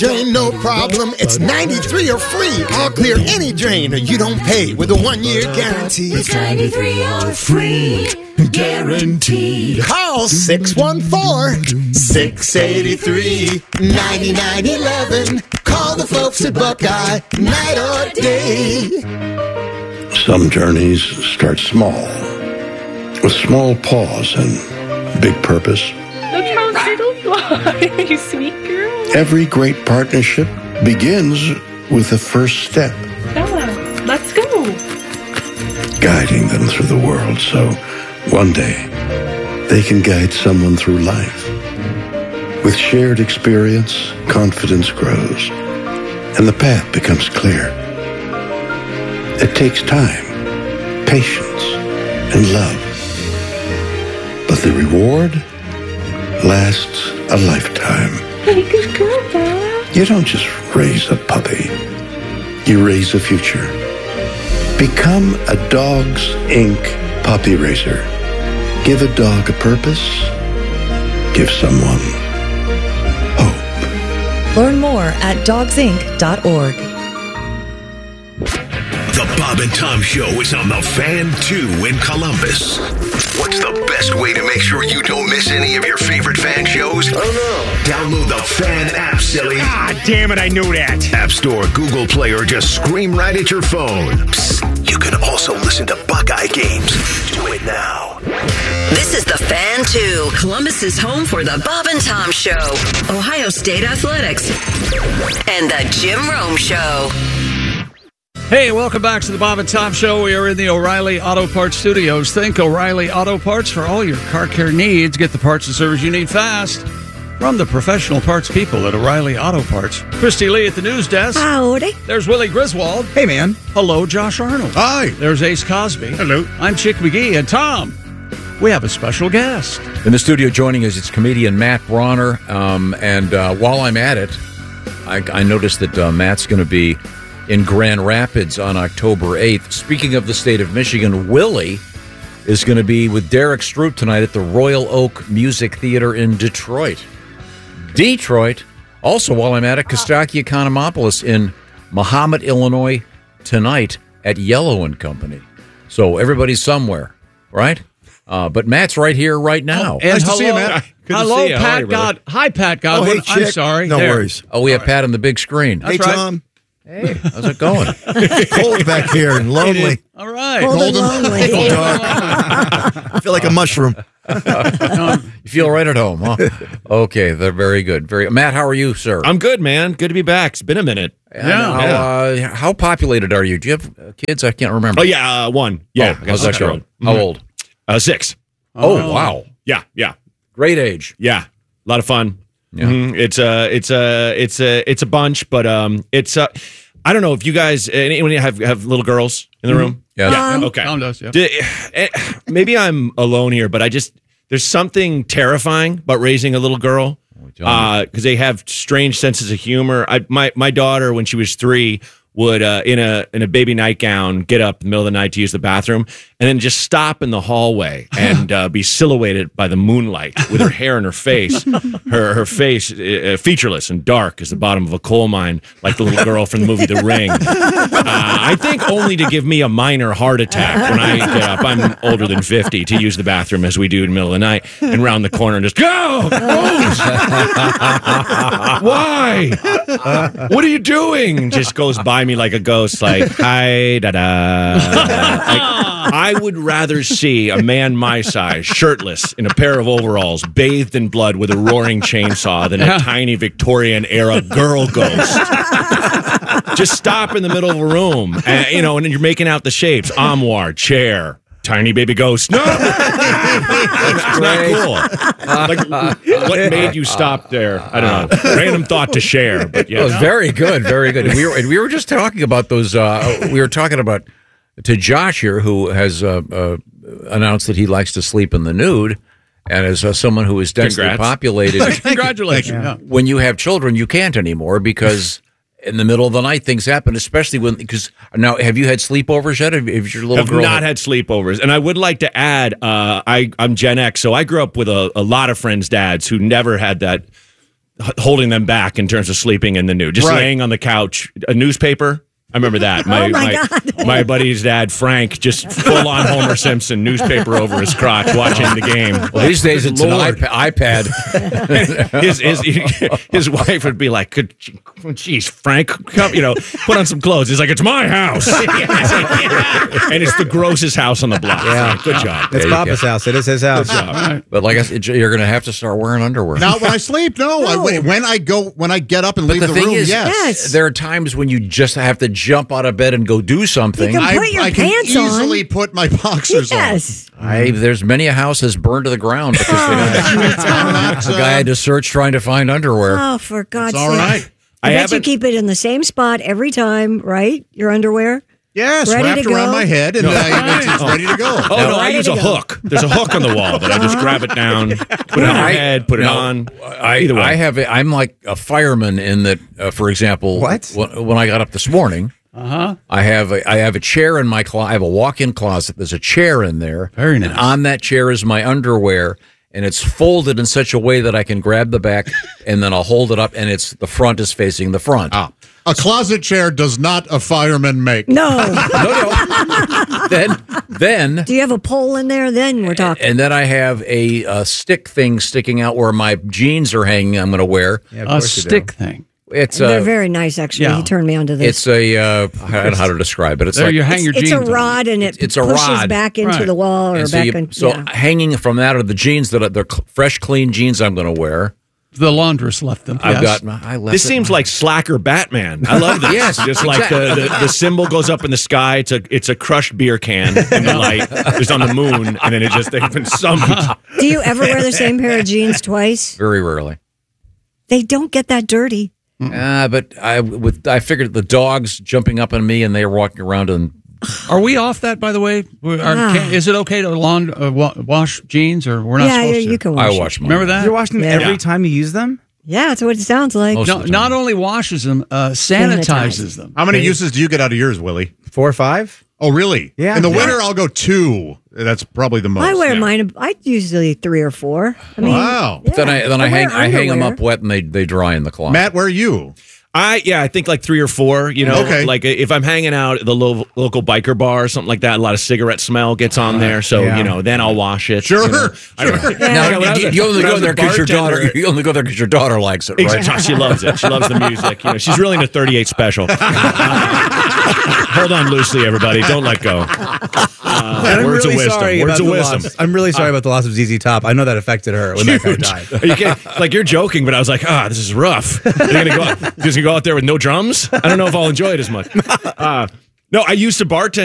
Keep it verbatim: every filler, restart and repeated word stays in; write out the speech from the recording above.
Drain no problem, it's ninety-three or free. I'll clear any drain or you don't pay with a one-year guarantee. It's ninety-three or free, guaranteed. Call six one four, six eight three, nine nine one one. Call the folks at Buckeye, night or day. Some journeys start small, with small pause and big purpose. Look how little you are, you sweet girl. Every great partnership begins with the first step. Bella, let's go. Guiding them through the world so one day they can guide someone through life. With shared experience, confidence grows, and the path becomes clear. It takes time, patience, and love. But the reward lasts a lifetime. Hey, good girl, Bella. You don't just raise a puppy. You raise a future. Become a Dogs Incorporated puppy raiser. Give a dog a purpose. Give someone hope. Learn more at dogs inc dot org. The Bob and Tom Show is on the Fan two in Columbus. What's the best way to make sure you don't miss any of your favorite fan shows? Oh, no. Download the Fan app, silly. Ah, damn it, I knew that. App Store, Google Play, or just scream right at your phone. Psst, you can also listen to Buckeye games. Do it now. This is the Fan two, Columbus's home for the Bob and Tom Show, Ohio State Athletics, and the Jim Rome Show. Hey, welcome back to the Bob and Tom Show. We are in the O'Reilly Auto Parts Studios. Think O'Reilly Auto Parts for all your car care needs. Get the parts and service you need fast from the professional parts people at O'Reilly Auto Parts. Christy Lee at the news desk. Howdy. There's Willie Griswold. Hey, man. Hello, Josh Arnold. Hi. There's Ace Cosby. Hello. I'm Chick McGee. And Tom, we have a special guest. In the studio joining us, it's comedian Matt Bronner. Um, and uh, while I'm at it, I, I noticed that uh, Matt's going to be in Grand Rapids on October eighth. Speaking of the state of Michigan, Willie is going to be with Derek Stroop tonight at the Royal Oak Music Theater in Detroit. Detroit. Also, while I'm at it, Kostaki Economopoulos in Mahomet, Illinois tonight at Yellow and Company. So everybody's somewhere, right? Uh, but Matt's right here right now. Oh, and nice hello, to see you, Matt. Good hello, to see you. Pat Howdy, God. Hi, Pat Oh, Godwin. hey, I'm Chick. sorry. No There. worries. Oh, we have Pat on the big screen. That's hey, right. Tom. Hey, how's it going? Cold back here and lonely. All right. Cold and lonely. Cold dark. I feel like a mushroom. You feel right at home, huh? Okay, they're very good. Very Matt, how are you, sir? I'm good, man. Good to be back. It's been a minute. Yeah. How, uh, how populated are you? Do you have uh, kids? I can't remember. Oh, yeah, uh, one. Yeah. Oh, how's that going? How old? Uh, six. Oh, oh, wow. Yeah, yeah. Great age. Yeah. A lot of fun. Yeah. Mm-hmm. It's a, it's a, it's a, it's a bunch, but um, it's uh, I don't know if you guys, anyone have have little girls in the room? Yeah. Yeah. Um, Okay. Tom does, yeah. Do- eh, maybe I'm alone here, but I just there's something terrifying about raising a little girl because uh, they have strange senses of humor. I my my daughter when she was three would uh, in a in a baby nightgown get up in the middle of the night to use the bathroom and then just stop in the hallway and uh, be silhouetted by the moonlight with her hair in her face, her her face uh, featureless and dark as the bottom of a coal mine, like the little girl from the movie The Ring. Uh, I think only to give me a minor heart attack when I get up. I'm older than fifty to use the bathroom as we do in the middle of the night and round the corner and just go. Why? What are you doing? Just goes by me like a ghost, like, hi, da-da. Like, I would rather see a man my size, shirtless, in a pair of overalls, bathed in blood with a roaring chainsaw than a tiny Victorian-era girl ghost. Just stop in the middle of a room, and, you know, and you're making out the shapes. Armoire, chair, tiny baby ghost. No! It's not cool. Like, what made you stop there? I don't know. Random thought to share, but yeah. It was very good, very good. And we were, and we were just talking about those. Uh, we were talking about to Josh here, who has uh, uh, announced that he likes to sleep in the nude, and as uh, someone who is densely Congrats. Congratulations. populated, Yeah. when you have children, you can't anymore because in the middle of the night things happen, especially when because now have you had sleepovers yet? Have, have your little I've girl not had sleepovers, and I would like to add, uh, I I'm Gen X, so I grew up with a, a lot of friends' dads who never had that h- holding them back in terms of sleeping in the nude. Just Right. laying on the couch, a newspaper. I remember that. My Oh, my my, God. my buddy's dad, Frank, just full on Homer Simpson, newspaper over his crotch, watching the game. Well, these days it's Lord. an iPad. iPad. his, his his wife would be like, "Could, geez, Frank, come, you know, put on some clothes." He's like, "It's my house," and it's the grossest house on the block. Yeah. Good job. It's There you Papa's go. house. It is his house. But like I said, you're going to have to start wearing underwear. Not when I sleep. No, I, No. when I go, when I get up and But leave the, the, thing room. is, yes. Yes. there are times when you just have to jump out of bed and go do something. You can I, put your I can pants on. easily put my boxers Yes. I, there's many a house has burned to the ground because Oh, the Not, guy had to search trying to find underwear. Oh, for God's It's all sake. right. I, I bet you haven't- keep it in the same spot every time, right? Your underwear? Yes, Ready wrapped to around go? my head, and I, it's, it's ready to go. Oh no, I Ready use to a go. hook. There's a hook on the wall that I just grab it down, put it on my I- head, put it no, on. I, Either way. I have. A, I'm like a fireman in that. Uh, for example, What? When, when I got up this morning, Uh-huh. I have a, I have a chair in my closet. I have a walk-in closet. There's a chair in there. Very nice. And on that chair is my underwear, and it's folded in such a way that I can grab the back, and then I'll hold it up, and it's the front is facing the front. Ah, a closet chair does not a fireman make. No. No, no. then, then, Do you have a pole in there? Then we're talking. and then I have a, uh stick thing sticking out where my jeans are hanging. I'm going to wear. Yeah, of A course you do. stick thing. It's They're a. very nice, actually. yeah. He turned me onto this. It's a. Uh, I don't know how to describe it. It's There like you hang your it's jeans a on. rod, and it It's a pushes rod. back into Right. the wall or And so back you- in. so yeah. hanging from that are the jeans that are the cl- fresh, clean jeans I'm going to wear. The laundress left them. I've yes. got. my- I left This it- seems like Slacker Batman. I love this. Yes, just like the, the the symbol goes up in the sky. It's a it's a crushed beer can in the light. It's on the moon, and then it just they've been summoned. Do you ever wear the same pair of jeans twice? very rarely. They don't get that dirty. Uh, but I with I figured the dogs jumping up on me and they're walking around and Are we off that, by the way? We- Are, Ah. can, is it okay to laund, uh, wa- wash jeans, or we're not Yeah, supposed you- to? you can wash I it. wash mine. Remember that? You're washing them Yeah. every Yeah. time you use them? Yeah, that's what it sounds like. Most No, of the not time. only washes them, uh, sanitizes Sanitizes. them. How many Okay. uses do you get out of yours, Willie? Four or five? Oh, really? Yeah. In the Yeah. winter, I'll go two. That's probably the most. I wear yeah. mine. I usually three or four. I mean, Wow. yeah. Then I then I, wear hang I hang them underwear. up wet and they they dry in the closet. Matt, where are you? I yeah, I think like three or four. You know, Okay. like if I'm hanging out at the lo- local biker bar or something like that, a lot of cigarette smell gets on there. So yeah. you know, then I'll wash it. Sure, you know. I don't know. Yeah. Now, Yeah, when I was you, a- you only when I go was there a because your daughter. bartender- You only go there because your daughter likes it, right? Exactly. She loves it. She loves the music. You know, she's really into thirty-eight Special. Hold on loosely, everybody. Don't let go. Uh, And I'm words really of wisdom. sorry Words about of the wisdom. loss. I'm really sorry about the loss of Z Z Top. I know that affected her when that guy Huge. died. You can't- like you're joking, but I was like, ah, this is rough. You're gonna go, out, just gonna go out there with no drums. I don't know if I'll enjoy it as much. Uh, no, I used to bartend.